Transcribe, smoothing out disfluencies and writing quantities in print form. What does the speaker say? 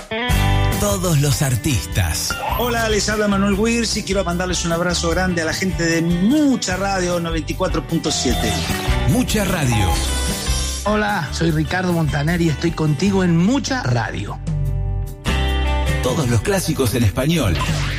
Todos los artistas. Hola, les habla Manuel Wirtz y quiero mandarles un abrazo grande a la gente de Mucha Radio 94.7. Mucha Radio. Hola, soy Ricardo Montaner y estoy contigo en Mucha Radio. Todos los clásicos en español.